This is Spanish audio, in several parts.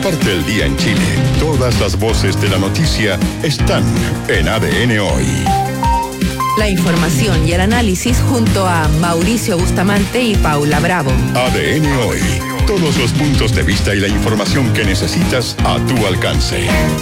Parte el día en Chile. Todas las voces de la noticia están en ADN Hoy. La información y el análisis junto a Mauricio Bustamante y Paula Bravo. ADN Hoy. Todos los puntos de vista y la información que necesitas a tu alcance.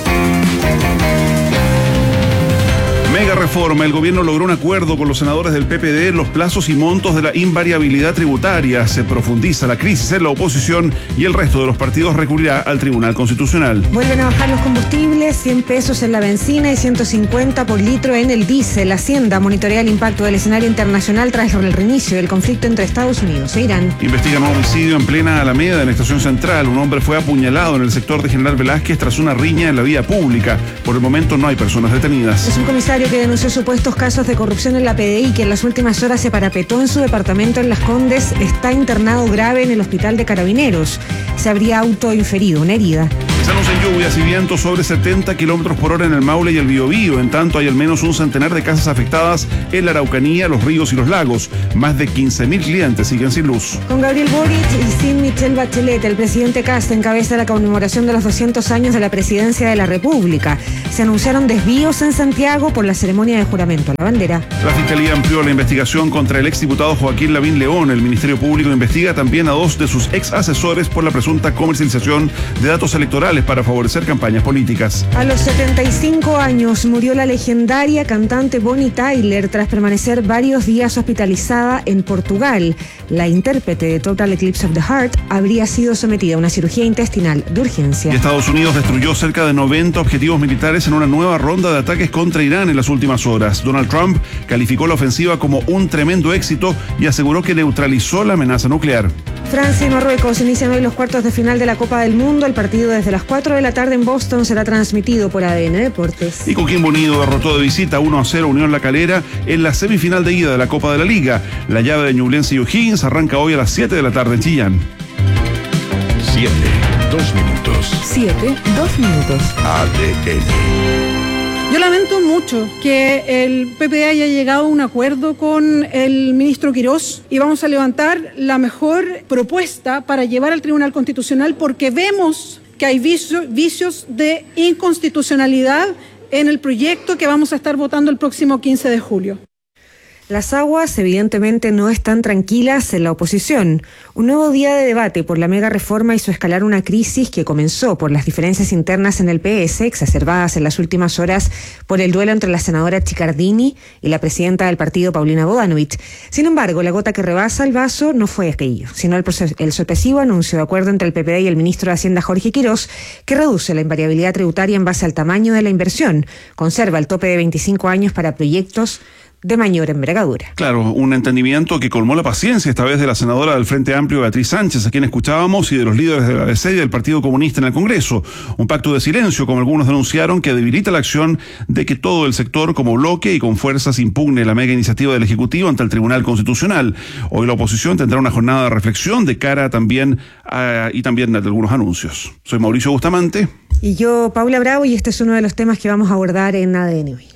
Mega reforma. El gobierno logró un acuerdo con los senadores del PPD en los plazos y montos de la invariabilidad tributaria. Se profundiza la crisis en la oposición y el resto de los partidos recurrirá al Tribunal Constitucional. Vuelven a bajar los combustibles, 100 pesos en la benzina y 150 por litro en el diésel. La Hacienda monitorea el impacto del escenario internacional tras el reinicio del conflicto entre Estados Unidos e Irán. Investigan un homicidio en plena Alameda, en la Estación Central. Un hombre fue apuñalado en el sector de General Velázquez tras una riña en la vía pública. Por el momento no hay personas detenidas. Es un comisario que denunció supuestos casos de corrupción en la PDI, que en las últimas horas se parapetó en su departamento en Las Condes, está internado grave en el hospital de Carabineros. Se habría autoinferido una herida. Se anuncian lluvias y vientos sobre 70 kilómetros por hora en el Maule y el Biobío. En tanto, hay al menos un centenar de casas afectadas en la Araucanía, los ríos y los lagos. Más de 15.000 clientes siguen sin luz. Con Gabriel Boric y sin Michelle Bachelet, el presidente Kast encabeza la conmemoración de los 200 años de la presidencia de la República. Se anunciaron desvíos en Santiago por la ceremonia de juramento a la bandera. La Fiscalía amplió la investigación contra el exdiputado Joaquín Lavín León. El Ministerio Público investiga también a 2 de sus ex asesores por la presunta comercialización de datos electorales para favorecer campañas políticas. A los 75 años murió la legendaria cantante Bonnie Tyler tras permanecer varios días hospitalizada en Portugal. La intérprete de Total Eclipse of the Heart habría sido sometida a una cirugía intestinal de urgencia. Y Estados Unidos destruyó cerca de 90 objetivos militares en una nueva ronda de ataques contra Irán en las últimas horas. Donald Trump calificó la ofensiva como un tremendo éxito y aseguró que neutralizó la amenaza nuclear. Francia y Marruecos inician hoy los cuartos de final de la Copa del Mundo. El partido desde las 4 de la tarde en Boston será transmitido por ADN Deportes. Y Coquimbo Unido derrotó de visita 1-0 Unión La Calera en la semifinal de ida de la Copa de la Liga. La llave de Ñublense y O'Higgins arranca hoy a las 7 de la tarde en Chillán. 7, 2 minutos. 7, 2 minutos. ADN. Yo lamento mucho que el PPD haya llegado a un acuerdo con el ministro Quirós y vamos a levantar la mejor propuesta para llevar al Tribunal Constitucional porque vemos que hay vicios de inconstitucionalidad en el proyecto que vamos a estar votando el próximo 15 de julio. Las aguas evidentemente no están tranquilas en la oposición. Un nuevo día de debate por la mega reforma hizo escalar una crisis que comenzó por las diferencias internas en el PS, exacerbadas en las últimas horas por el duelo entre la senadora Chicardini y la presidenta del partido, Paulina Bodanovich. Sin embargo, la gota que rebasa el vaso no fue aquello, sino el sorpresivo anuncio de acuerdo entre el PPD y el ministro de Hacienda, Jorge Quirós, que reduce la invariabilidad tributaria en base al tamaño de la inversión, conserva el tope de 25 años para proyectos de mayor envergadura. Claro, un entendimiento que colmó la paciencia esta vez de la senadora del Frente Amplio, Beatriz Sánchez, a quien escuchábamos, y de los líderes de la ADC y del Partido Comunista en el Congreso. Un pacto de silencio, como algunos denunciaron, que debilita la acción de que todo el sector como bloque y con fuerzas impugne la mega iniciativa del Ejecutivo ante el Tribunal Constitucional. Hoy la oposición tendrá una jornada de reflexión de cara también y también de algunos anuncios. Soy Mauricio Bustamante. Y yo, Paula Bravo, y este es uno de los temas que vamos a abordar en ADN Hoy.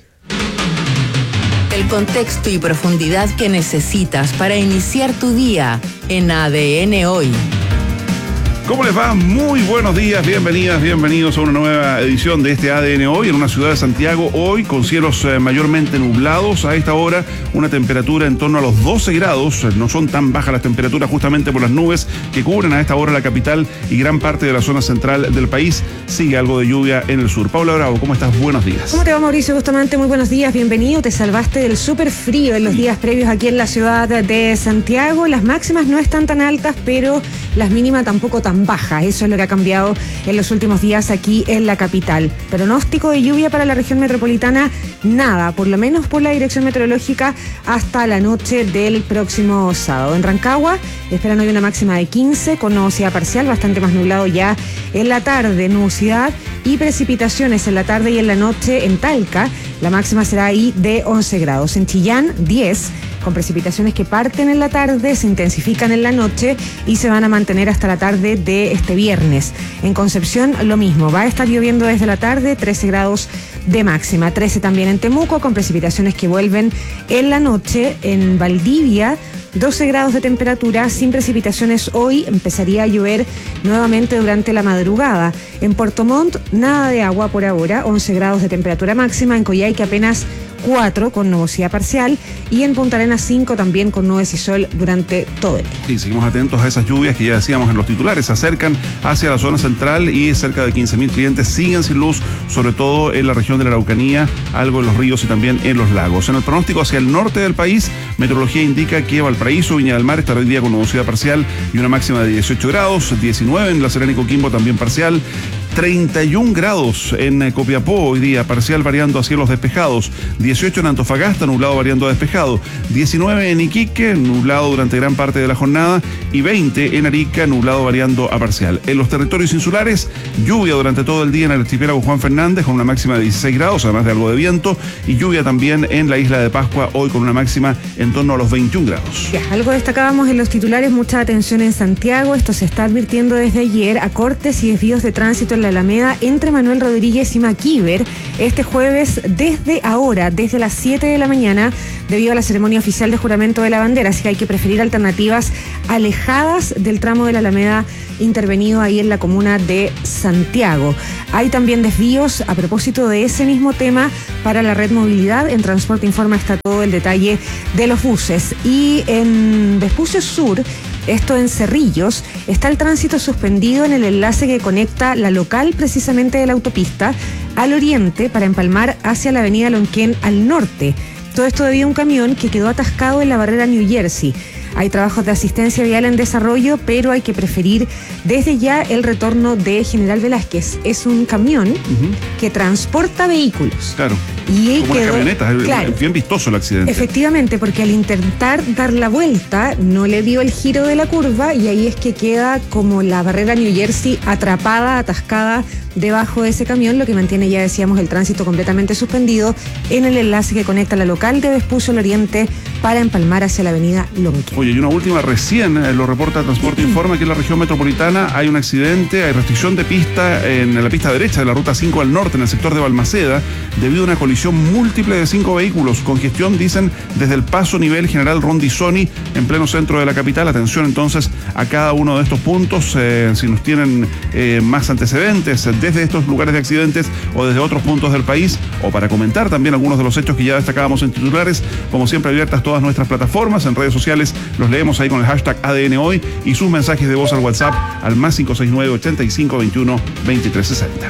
El contexto y profundidad que necesitas para iniciar tu día en ADN Hoy. ¿Cómo les va? Muy buenos días, bienvenidas, bienvenidos a una nueva edición de este ADN Hoy en una ciudad de Santiago, hoy con cielos mayormente nublados. A esta hora una temperatura en torno a los 12 grados, no son tan bajas las temperaturas justamente por las nubes que cubren a esta hora la capital y gran parte de la zona central del país. Sigue algo de lluvia en el sur. Paula Bravo, ¿cómo estás? Buenos días. ¿Cómo te va, Mauricio Bustamante? Muy buenos días, bienvenido. Te salvaste del súper frío en los días previos aquí en la ciudad de Santiago. Las máximas no están tan altas, pero las mínimas tampoco tan bajas. Eso es lo que ha cambiado en los últimos días aquí en la capital. Pronóstico de lluvia para la región metropolitana, nada, por lo menos por la dirección meteorológica hasta la noche del próximo sábado. En Rancagua esperan hoy una máxima de 15 con nubosidad parcial, bastante más nublado ya en la tarde, nubosidad y precipitaciones en la tarde y en la noche en Talca. La máxima será ahí de 11 grados. En Chillán, 10, con precipitaciones que parten en la tarde, se intensifican en la noche y se van a mantener hasta la tarde de este viernes. En Concepción, lo mismo, va a estar lloviendo desde la tarde, 13 grados de máxima. 13 también en Temuco, con precipitaciones que vuelven en la noche. En Valdivia, 12 grados de temperatura, sin precipitaciones hoy, empezaría a llover nuevamente durante la madrugada. En Puerto Montt, nada de agua por ahora, 11 grados de temperatura máxima, en Coyhaique apenas 4 con nubosidad parcial y en Punta Arenas 5 también con nubes y sol durante todo el día. Sí, seguimos atentos a esas lluvias que ya decíamos en los titulares, se acercan hacia la zona central y cerca de 15.000 clientes siguen sin luz, sobre todo en la región de la Araucanía, algo en los ríos y también en los lagos. En el pronóstico hacia el norte del país, Meteorología indica que Valparaíso, Viña del Mar estará hoy día con nubosidad parcial y una máxima de 18 grados, 19 en La Serena y Coquimbo también parcial, 31 grados en Copiapó hoy día, parcial variando a cielos despejados, 18 en Antofagasta, nublado variando a despejado, 19 en Iquique, nublado durante gran parte de la jornada y 20 en Arica, nublado variando a parcial. En los territorios insulares, lluvia durante todo el día en el archipiélago Juan Fernández con una máxima de 16 grados, además de algo de viento, y lluvia también en la isla de Pascua hoy con una máxima en torno a los 21 grados. Ya, algo destacábamos en los titulares, mucha atención en Santiago, esto se está advirtiendo desde ayer, a cortes y desvíos de tránsito en la Alameda entre Manuel Rodríguez y Maquíver este jueves desde ahora, desde las 7 de la mañana, debido a la ceremonia oficial de juramento de la bandera, así que hay que preferir alternativas alejadas del tramo de la Alameda intervenido ahí en la comuna de Santiago. Hay también desvíos a propósito de ese mismo tema para la red movilidad. En Transporte Informa está todo el detalle de los buses. Y en Vespucio Sur, esto en Cerrillos, está el tránsito suspendido en el enlace que conecta la local precisamente de la autopista al oriente para empalmar hacia la avenida Lonquén al norte. Todo esto debido a un camión que quedó atascado en la barrera New Jersey. Hay trabajos de asistencia vial en desarrollo, pero hay que preferir desde ya el retorno de General Velázquez. Es un camión que transporta vehículos. Claro. Y como quedó, una camioneta, claro, es bien vistoso el accidente. Efectivamente, porque al intentar dar la vuelta no le dio el giro de la curva y ahí es que queda como la barrera New Jersey atrapada, atascada debajo de ese camión, lo que mantiene, ya decíamos, el tránsito completamente suspendido en el enlace que conecta la local de Vespucio al oriente para empalmar hacia la avenida Lonquén. Oye, y una última, recién lo reporta Transporte Informa que en la región metropolitana hay un accidente, hay restricción de pista en la pista derecha de la ruta 5 al norte, en el sector de Balmaceda, debido a una colisión múltiple de 5 vehículos. Congestión, dicen, desde el paso nivel General Rondizoni en pleno centro de la capital. Atención entonces a cada uno de estos puntos, si nos tienen más antecedentes desde estos lugares de accidentes o desde otros puntos del país, o para comentar también algunos de los hechos que ya destacábamos en titulares, como siempre abiertas todas nuestras plataformas, en redes sociales los leemos ahí con el hashtag ADN Hoy y sus mensajes de voz al WhatsApp al más 569 85 21 23 60.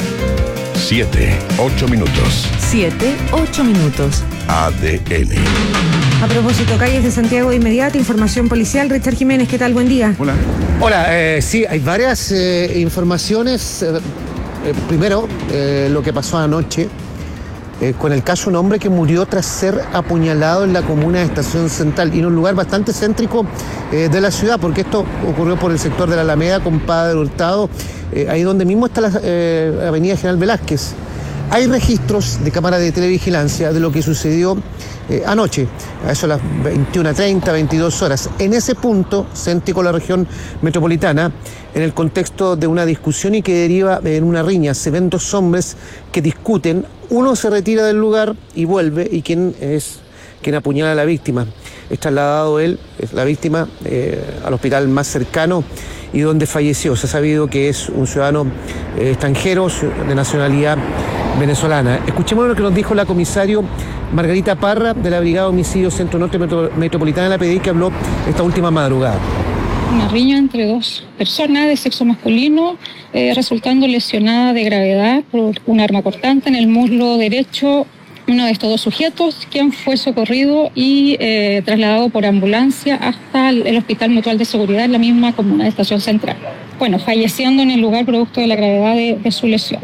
7-8 minutos. 7-8 minutos. ADN. A propósito, calles de Santiago de inmediato, información policial. Richard Jiménez, ¿qué tal? Buen día. Hola. Hola, sí, hay varias informaciones. Primero, lo que pasó anoche con el caso de un hombre que murió tras ser apuñalado en la comuna de Estación Central y en un lugar bastante céntrico de la ciudad, porque esto ocurrió por el sector de la Alameda con Padre Hurtado, ahí donde mismo está la avenida General Velázquez. Hay registros de cámara de televigilancia de lo que sucedió anoche, a eso a las 21:30, 22 horas. En ese punto, céntrico de la región metropolitana, en el contexto de una discusión y que deriva en una riña, se ven dos hombres que discuten, uno se retira del lugar y vuelve, y quien apuñala a la víctima. Es trasladado la víctima, al hospital más cercano y donde falleció. Se ha sabido que es un ciudadano extranjero de nacionalidad venezolana. Escuchemos lo que nos dijo la comisario Margarita Parra de la Brigada de Homicidio Centro Norte Metropolitana de la PDI, que habló esta última madrugada. Una riña entre dos personas de sexo masculino, resultando lesionada de gravedad por un arma cortante en el muslo derecho. Uno de estos dos sujetos, quien fue socorrido y trasladado por ambulancia hasta el Hospital Mutual de Seguridad en la misma comuna de Estación Central. Bueno, falleciendo en el lugar producto de la gravedad de su lesión.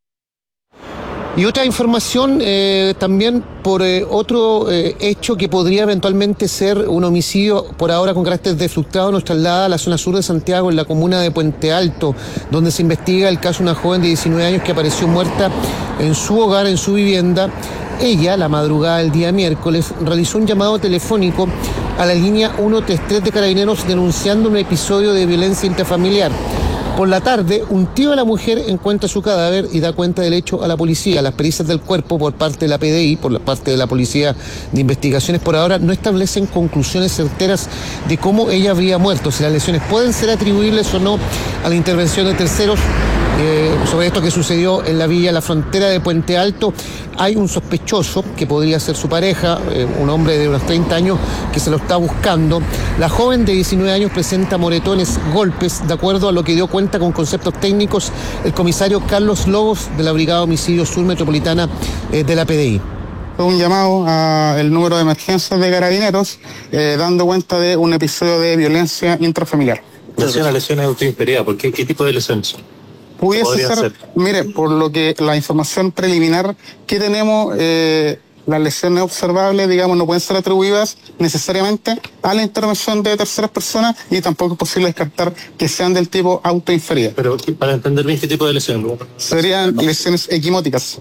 Y otra información también por otro hecho que podría eventualmente ser un homicidio, por ahora con carácter de frustrado, nos traslada a la zona sur de Santiago, en la comuna de Puente Alto, donde se investiga el caso de una joven de 19 años que apareció muerta en su hogar, en su vivienda. Ella, la madrugada del día miércoles, realizó un llamado telefónico a la línea 133 de Carabineros denunciando un episodio de violencia intrafamiliar. Por la tarde, un tío de la mujer encuentra su cadáver y da cuenta del hecho a la policía. Las pericias del cuerpo por parte de la PDI, por parte de la Policía de Investigaciones, por ahora no establecen conclusiones certeras de cómo ella habría muerto, si las lesiones pueden ser atribuibles o no a la intervención de terceros. Sobre esto que sucedió en la villa La Frontera de Puente Alto, hay un sospechoso que podría ser su pareja, un hombre de unos 30 años que se lo está buscando. La joven de 19 años presenta moretones, golpes, de acuerdo a lo que dio cuenta con conceptos técnicos el comisario Carlos Lobos de la Brigada Homicidio Sur Metropolitana de la PDI. Un llamado al número de emergencias de Carabineros, dando cuenta de un episodio de violencia intrafamiliar. Lesiones autoinferidas, ¿por qué tipo de lesiones? Pudiese ser, mire, por lo que la información preliminar que tenemos, las lesiones observables, digamos, no pueden ser atribuidas necesariamente a la intervención de terceras personas y tampoco es posible descartar que sean del tipo autoinferida. Pero para entender bien qué tipo de lesiones. Serían lesiones equimóticas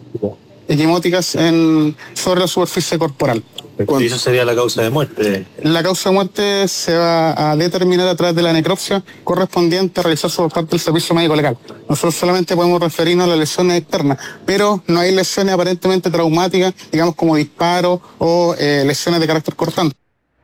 sobre la superficie corporal. ¿Y eso sería la causa de muerte? La causa de muerte se va a determinar a través de la necropsia correspondiente a realizarse por parte del servicio médico legal. Nosotros solamente podemos referirnos a las lesiones externas, pero no hay lesiones aparentemente traumáticas, digamos como disparos o lesiones de carácter cortante.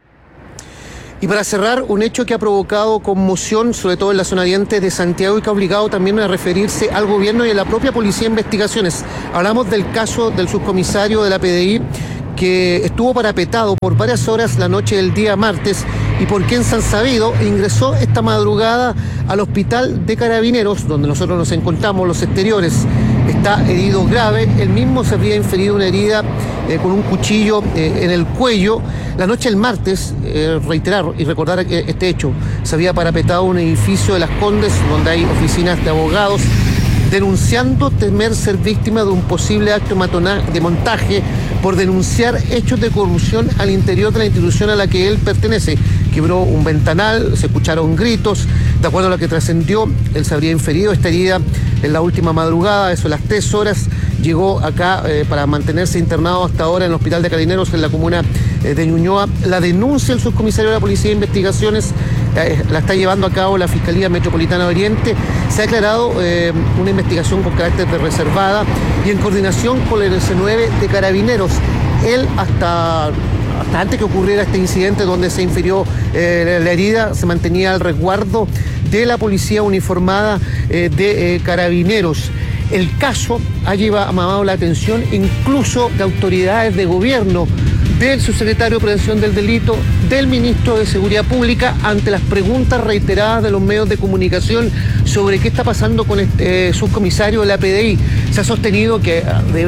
Y para cerrar, un hecho que ha provocado conmoción, sobre todo en la zona oriente de Santiago, y que ha obligado también a referirse al gobierno y a la propia Policía de Investigaciones. Hablamos del caso del subcomisario de la PDI, que estuvo parapetado por varias horas la noche del día martes y por quien se han sabido ingresó esta madrugada al hospital de Carabineros, donde nosotros nos encontramos, los exteriores. Está herido grave, él mismo se habría inferido una herida con un cuchillo en el cuello. La noche del martes, reiterar y recordar este hecho, se había parapetado un edificio de Las Condes, donde hay oficinas de abogados, denunciando temer ser víctima de un posible acto de montaje por denunciar hechos de corrupción al interior de la institución a la que él pertenece. Quebró un ventanal, se escucharon gritos. De acuerdo a lo que trascendió, él se habría inferido esta herida en la última madrugada, eso a las 3 horas. Llegó acá para mantenerse internado hasta ahora en el Hospital de Carabineros en la comuna de Ñuñoa. La denuncia del subcomisario de la Policía de Investigaciones la está llevando a cabo la Fiscalía Metropolitana de Oriente. Se ha declarado una investigación con carácter de reservada y en coordinación con el C9 de Carabineros. Él hasta antes que ocurriera este incidente donde se infirió la herida, se mantenía al resguardo de la policía uniformada de Carabineros. El caso ha llamado la atención incluso de autoridades de gobierno, del subsecretario de Prevención del Delito, del ministro de Seguridad Pública, ante las preguntas reiteradas de los medios de comunicación sobre qué está pasando con este subcomisario de la PDI. Se ha sostenido que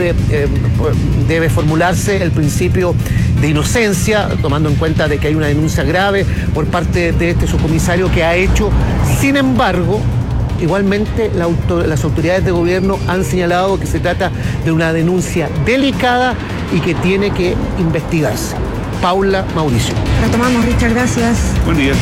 debe formularse el principio de inocencia, tomando en cuenta de que hay una denuncia grave por parte de este subcomisario que ha hecho. Sin embargo, igualmente las autoridades de gobierno han señalado que se trata de una denuncia delicada y que tiene que investigarse. Paula, Mauricio. Retomamos, Richard, gracias. Buen día.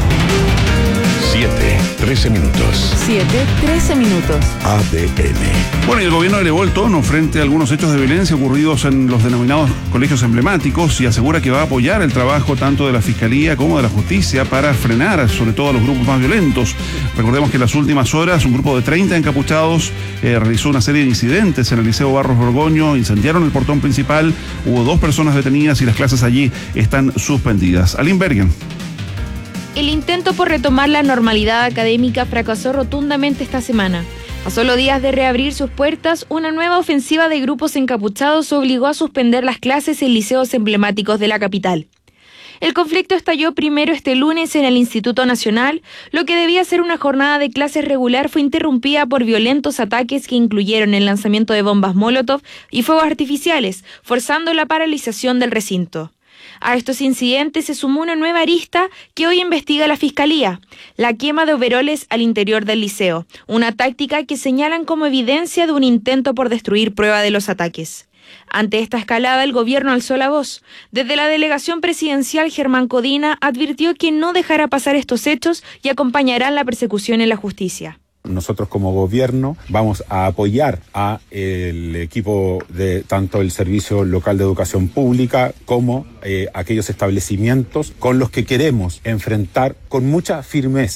7:13 minutos. 7:13 minutos. ADN. Bueno, y el gobierno elevó el tono frente a algunos hechos de violencia ocurridos en los denominados colegios emblemáticos y asegura que va a apoyar el trabajo tanto de la Fiscalía como de la Justicia para frenar sobre todo a los grupos más violentos. Recordemos que en las últimas horas un grupo de 30 encapuchados realizó una serie de incidentes en el Liceo Barros Borgoño, incendiaron el portón principal, hubo 2 personas detenidas y las clases allí están suspendidas. Aline Bergen. El intento por retomar la normalidad académica fracasó rotundamente esta semana. A solo días de reabrir sus puertas, una nueva ofensiva de grupos encapuchados obligó a suspender las clases en liceos emblemáticos de la capital. El conflicto estalló primero este lunes en el Instituto Nacional. Lo que debía ser una jornada de clases regular fue interrumpida por violentos ataques que incluyeron el lanzamiento de bombas Molotov y fuegos artificiales, forzando la paralización del recinto. A estos incidentes se sumó una nueva arista que hoy investiga la Fiscalía, la quema de overoles al interior del liceo, una táctica que señalan como evidencia de un intento por destruir prueba de los ataques. Ante esta escalada, el gobierno alzó la voz. Desde la delegación presidencial, Germán Codina advirtió que no dejará pasar estos hechos y acompañarán la persecución en la justicia. Nosotros como gobierno vamos a apoyar a el equipo de tanto el Servicio Local de Educación Pública como aquellos establecimientos con los que queremos enfrentar con mucha firmeza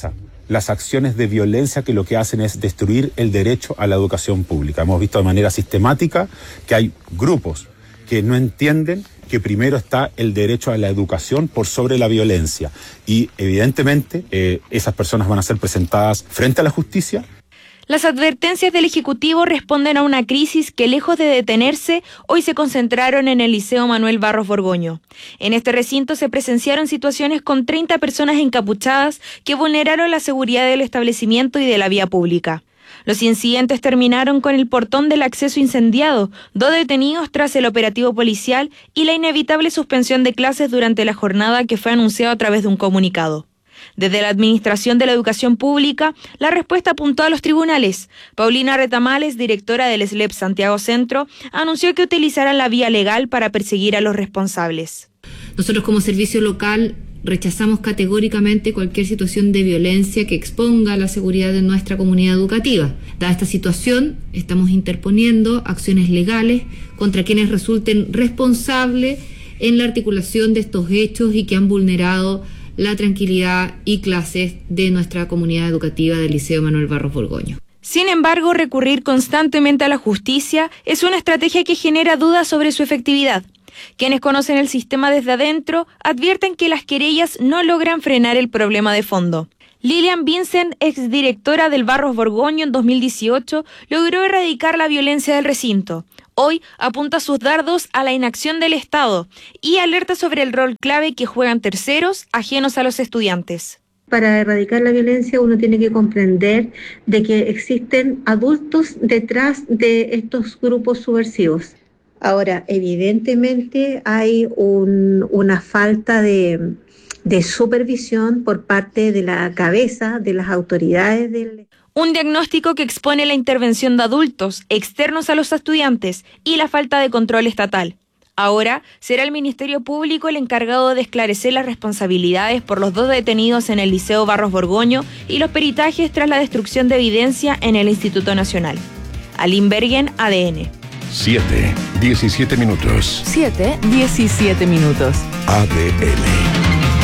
las acciones de violencia que lo que hacen es destruir el derecho a la educación pública. Hemos visto de manera sistemática que hay grupos que no entienden que primero está el derecho a la educación por sobre la violencia. Y evidentemente esas personas van a ser presentadas frente a la justicia. Las advertencias del Ejecutivo responden a una crisis que, lejos de detenerse, hoy se concentraron en el Liceo Manuel Barros Borgoño. En este recinto se presenciaron situaciones con 30 personas encapuchadas que vulneraron la seguridad del establecimiento y de la vía pública. Los incidentes terminaron con el portón del acceso incendiado, 2 detenidos tras el operativo policial y la inevitable suspensión de clases durante la jornada que fue anunciado a través de un comunicado. Desde la Administración de la Educación Pública, la respuesta apuntó a los tribunales. Paulina Retamales, directora del SLEP Santiago Centro, anunció que utilizarán la vía legal para perseguir a los responsables. Nosotros como servicio local rechazamos categóricamente cualquier situación de violencia que exponga la seguridad de nuestra comunidad educativa. Dada esta situación, estamos interponiendo acciones legales contra quienes resulten responsables en la articulación de estos hechos y que han vulnerado la tranquilidad y clases de nuestra comunidad educativa del Liceo Manuel Barros Borgoño. Sin embargo, recurrir constantemente a la justicia es una estrategia que genera dudas sobre su efectividad. Quienes conocen el sistema desde adentro advierten que las querellas no logran frenar el problema de fondo. Lilian Vincent, exdirectora del Barros Borgoño en 2018, logró erradicar la violencia del recinto. Hoy apunta sus dardos a la inacción del Estado y alerta sobre el rol clave que juegan terceros ajenos a los estudiantes. Para erradicar la violencia uno tiene que comprender de que existen adultos detrás de estos grupos subversivos. Ahora, evidentemente hay una falta de supervisión por parte de la cabeza, de las autoridades del... Un diagnóstico que expone la intervención de adultos externos a los estudiantes y la falta de control estatal. Ahora será el Ministerio Público el encargado de esclarecer las responsabilidades por los 2 detenidos en el Liceo Barros Borgoño y los peritajes tras la destrucción de evidencia en el Instituto Nacional. Aline Bergen, ADN. 7:17 minutos. 7:17 minutos. ADN.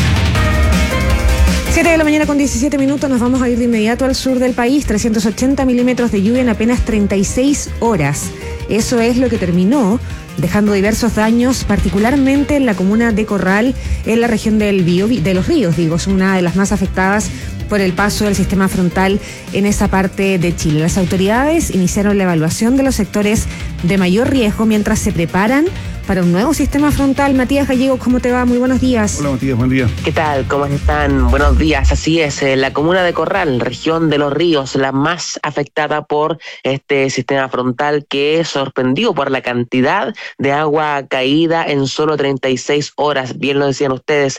7 de la mañana con 17 minutos, nos vamos a ir de inmediato al sur del país. 380 milímetros de lluvia en apenas 36 horas. Eso es lo que terminó dejando diversos daños, particularmente en la comuna de Corral, en la región de los Ríos, es una de las más afectadas por el paso del sistema frontal en esa parte de Chile. Las autoridades iniciaron la evaluación de los sectores de mayor riesgo mientras se preparan para un nuevo sistema frontal. Matías Gallegos, ¿cómo te va? Muy buenos días. Hola Matías, buen día. ¿Qué tal? ¿Cómo están? Buenos días. Así es, la comuna de Corral, región de los Ríos, la más afectada por este sistema frontal que sorprendió por la cantidad de agua caída en solo 36 horas. Bien lo decían ustedes,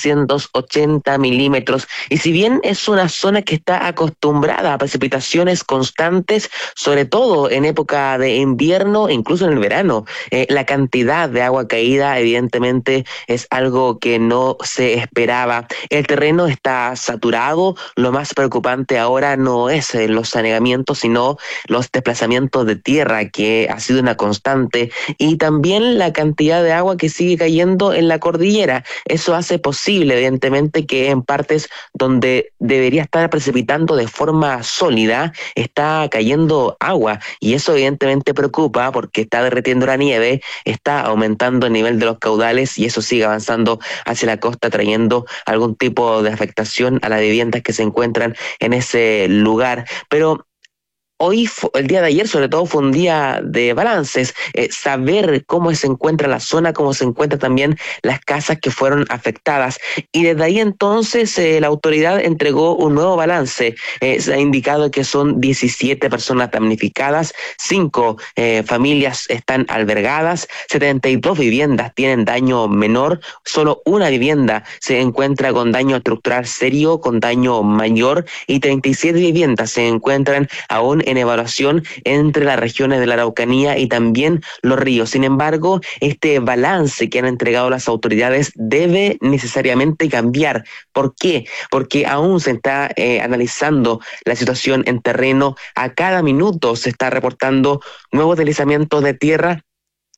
380 milímetros. Y si bien es una zona que está acostumbrada a precipitaciones constantes, sobre todo en época de invierno, incluso en el verano, la cantidad de agua caída evidentemente es algo que no se esperaba. El terreno está saturado. Lo más preocupante ahora no es los anegamientos, sino los desplazamientos de tierra, que ha sido una constante, y también la cantidad de agua que sigue cayendo en la cordillera. Eso hace posible evidentemente que en partes donde debería estar precipitando de forma sólida está cayendo agua, y eso evidentemente preocupa porque está derretiendo la nieve, está aumentando el nivel de los caudales, y eso sigue avanzando hacia la costa, trayendo algún tipo de afectación a las viviendas que se encuentran en ese lugar. Pero hoy, el día de ayer sobre todo, fue un día de balances, saber cómo se encuentra la zona, cómo se encuentran también las casas que fueron afectadas. Y desde ahí entonces la autoridad entregó un nuevo balance. Se ha indicado que son 17 personas damnificadas, 5 familias están albergadas, 72 viviendas tienen daño menor, solo una vivienda se encuentra con daño estructural serio, con daño mayor, y 37 viviendas se encuentran aún en evaluación entre las regiones de la Araucanía y también los ríos. Sin embargo, este balance que han entregado las autoridades debe necesariamente cambiar. ¿Por qué? Porque aún se está analizando la situación en terreno. A cada minuto se está reportando nuevos deslizamientos de tierra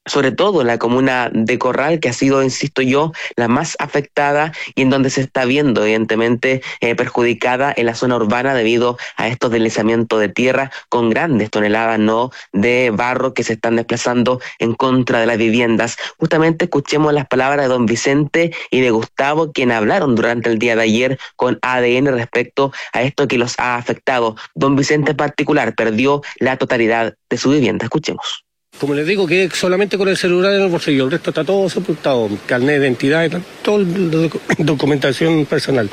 sobre todo en la comuna de Corral, que ha sido, insisto yo, la más afectada y en donde se está viendo evidentemente perjudicada en la zona urbana debido a estos deslizamientos de tierra con grandes toneladas de barro que se están desplazando en contra de las viviendas. Justamente escuchemos las palabras de don Vicente y de Gustavo, quien hablaron durante el día de ayer con ADN respecto a esto que los ha afectado. Don Vicente en particular perdió la totalidad de su vivienda. Escuchemos. Como les digo, que solamente con el celular en el bolsillo, el resto está todo sepultado, carnet de identidad, toda documentación personal.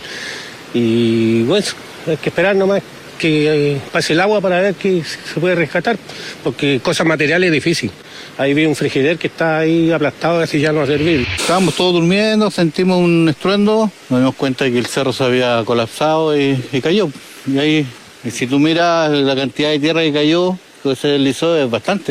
Y bueno, hay que esperar nomás que pase el agua para ver qué se puede rescatar, porque cosas materiales es difícil. Ahí vi un frigider que está ahí aplastado, así ya no va a servir. Estábamos todos durmiendo, sentimos un estruendo, nos dimos cuenta de que el cerro se había colapsado y cayó. Y ahí, si tú miras la cantidad de tierra que cayó, que se deslizó, es bastante.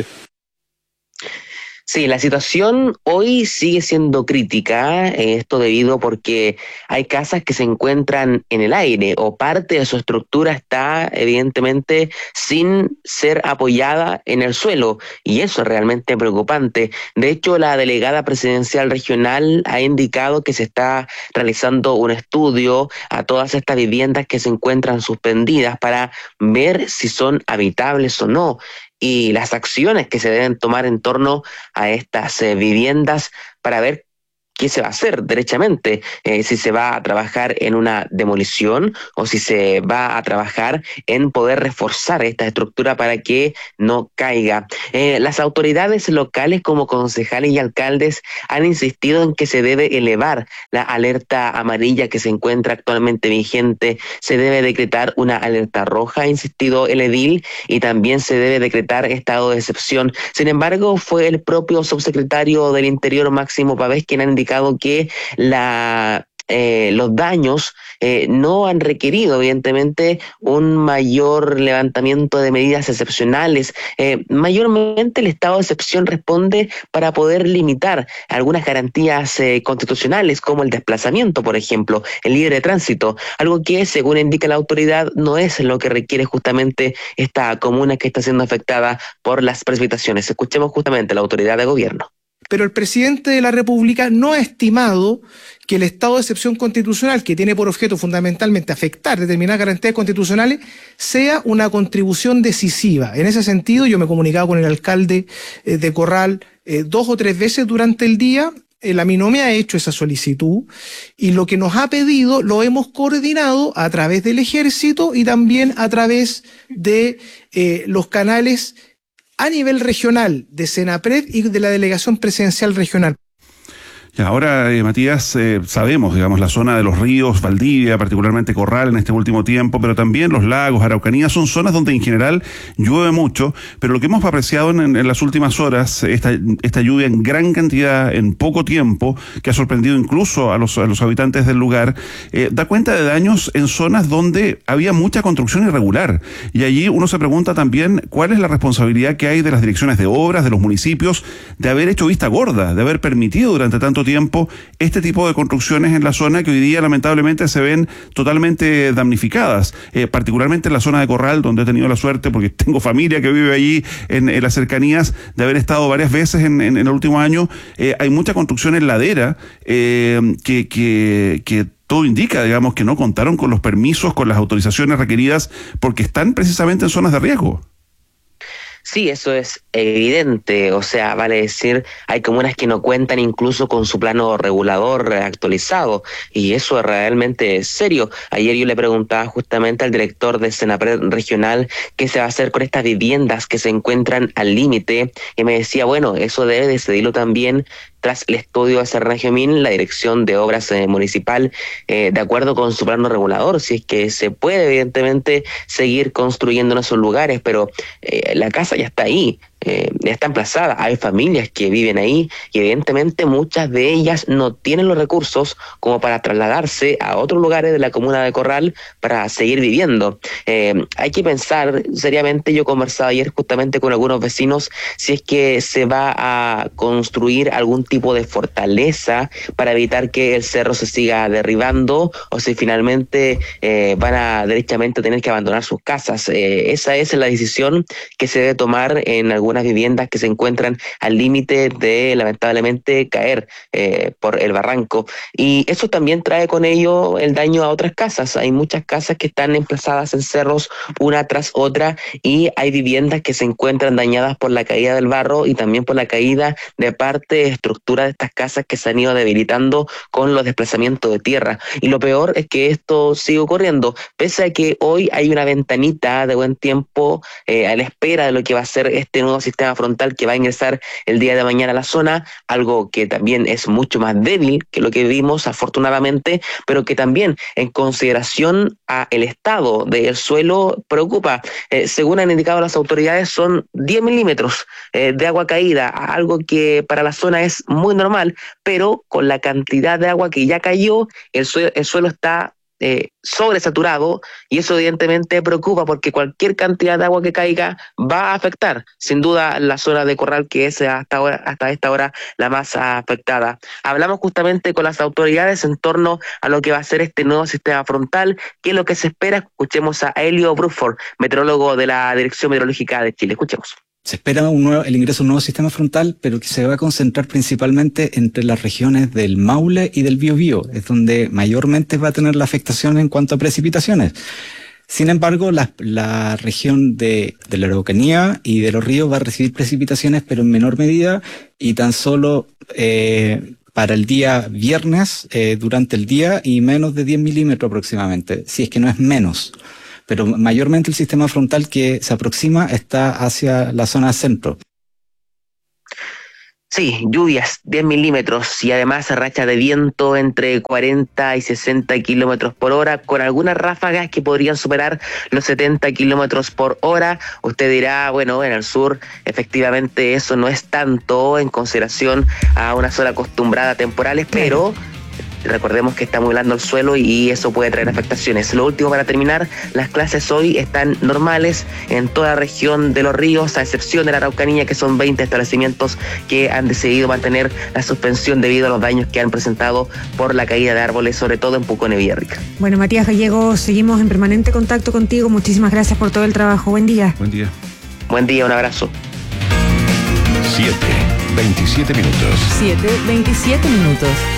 Sí, la situación hoy sigue siendo crítica, esto debido porque hay casas que se encuentran en el aire o parte de su estructura está evidentemente sin ser apoyada en el suelo y eso es realmente preocupante. De hecho, la delegada presidencial regional ha indicado que se está realizando un estudio a todas estas viviendas que se encuentran suspendidas para ver si son habitables o no, y las acciones que se deben tomar en torno a estas viviendas para ver qué se va a hacer derechamente, si se va a trabajar en una demolición o si se va a trabajar en poder reforzar esta estructura para que no caiga. Las autoridades locales como concejales y alcaldes han insistido en que se debe elevar la alerta amarilla que se encuentra actualmente vigente, se debe decretar una alerta roja, ha insistido el edil, y también se debe decretar estado de excepción. Sin embargo, fue el propio subsecretario del Interior, Máximo Pavés, quien ha indicado que los daños no han requerido evidentemente un mayor levantamiento de medidas excepcionales. Mayormente el estado de excepción responde para poder limitar algunas garantías constitucionales como el desplazamiento, por ejemplo, el libre tránsito, algo que según indica la autoridad no es lo que requiere justamente esta comuna que está siendo afectada por las precipitaciones. Escuchemos justamente a la autoridad de gobierno. Pero el presidente de la República no ha estimado que el estado de excepción constitucional, que tiene por objeto fundamentalmente afectar determinadas garantías constitucionales, sea una contribución decisiva. En ese sentido, yo me he comunicado con el alcalde de Corral 2 o 3 veces durante el día. Él a mí no me ha hecho esa solicitud y lo que nos ha pedido lo hemos coordinado a través del Ejército y también a través de los canales a nivel regional de Senapred y de la Delegación Presidencial Regional. Y ahora, Matías, sabemos, digamos, la zona de los ríos, Valdivia, particularmente Corral en este último tiempo, pero también los lagos, Araucanía, son zonas donde en general llueve mucho, pero lo que hemos apreciado en las últimas horas, esta lluvia en gran cantidad, en poco tiempo, que ha sorprendido incluso a los habitantes del lugar, da cuenta de daños en zonas donde había mucha construcción irregular. Y allí uno se pregunta también cuál es la responsabilidad que hay de las direcciones de obras, de los municipios, de haber hecho vista gorda, de haber permitido durante tanto tiempo este tipo de construcciones en la zona que hoy día lamentablemente se ven totalmente damnificadas, particularmente en la zona de Corral, donde he tenido la suerte, porque tengo familia que vive allí en las cercanías, de haber estado varias veces en el último año. Hay mucha construcción en ladera que todo indica, digamos, que no contaron con los permisos, con las autorizaciones requeridas, porque están precisamente en zonas de riesgo. Sí, eso es evidente, o sea, vale decir, hay comunas que no cuentan incluso con su plano regulador actualizado, y eso es realmente serio. Ayer yo le preguntaba justamente al director de Senapred regional qué se va a hacer con estas viviendas que se encuentran al límite, y me decía, bueno, eso debe decidirlo también tras el estudio de Cernagiomín, la Dirección de Obras Municipal, de acuerdo con su plano regulador, si es que se puede evidentemente seguir construyendo en esos lugares, pero la casa ya está ahí. Está emplazada, hay familias que viven ahí y evidentemente muchas de ellas no tienen los recursos como para trasladarse a otros lugares de la comuna de Corral para seguir viviendo. Hay que pensar seriamente, yo conversaba ayer justamente con algunos vecinos, si es que se va a construir algún tipo de fortaleza para evitar que el cerro se siga derribando o si finalmente van a derechamente tener que abandonar sus casas. Esa es la decisión que se debe tomar en algunas algunas viviendas que se encuentran al límite de lamentablemente caer por el barranco, y eso también trae con ello el daño a otras casas. Hay muchas casas que están emplazadas en cerros una tras otra, y hay viviendas que se encuentran dañadas por la caída del barro y también por la caída de parte de estructura de estas casas que se han ido debilitando con los desplazamientos de tierra. Y lo peor es que esto sigue ocurriendo, pese a que hoy hay una ventanita de buen tiempo a la espera de lo que va a ser este nuevo sistema frontal que va a ingresar el día de mañana a la zona, algo que también es mucho más débil que lo que vimos afortunadamente, pero que también en consideración a el estado del suelo preocupa. Según han indicado las autoridades, son 10 milímetros de agua caída, algo que para la zona es muy normal, pero con la cantidad de agua que ya cayó, el suelo está sobresaturado, y eso evidentemente preocupa porque cualquier cantidad de agua que caiga va a afectar sin duda la zona de Corral, que es hasta esta hora la más afectada. Hablamos justamente con las autoridades en torno a lo que va a ser este nuevo sistema frontal, qué es lo que se espera. Escuchemos a Elio Bruford, meteorólogo de la Dirección Meteorológica de Chile. Escuchemos. Se espera el ingreso de un nuevo sistema frontal, pero que se va a concentrar principalmente entre las regiones del Maule y del Biobío, es donde mayormente va a tener la afectación en cuanto a precipitaciones. Sin embargo, la región de la Araucanía y de los ríos va a recibir precipitaciones, pero en menor medida, y tan solo para el día viernes, durante el día, y menos de 10 milímetros aproximadamente, si es que no es menos. Pero mayormente el sistema frontal que se aproxima está hacia la zona centro. Sí, lluvias, 10 milímetros, y además racha de viento entre 40 y 60 kilómetros por hora, con algunas ráfagas que podrían superar los 70 kilómetros por hora. Usted dirá, bueno, en el sur efectivamente eso no es tanto en consideración a una zona acostumbrada a temporales, pero recordemos que está muy blando el suelo y eso puede traer afectaciones. Lo último para terminar, las clases hoy están normales en toda la región de los ríos, a excepción de la Araucanía, que son 20 establecimientos que han decidido mantener la suspensión debido a los daños que han presentado por la caída de árboles, sobre todo en Pucón y Villarrica. Bueno, Matías Gallego, seguimos en permanente contacto contigo. Muchísimas gracias por todo el trabajo. Buen día. Buen día. Buen día, un abrazo. 7:27 minutos. 7:27 minutos.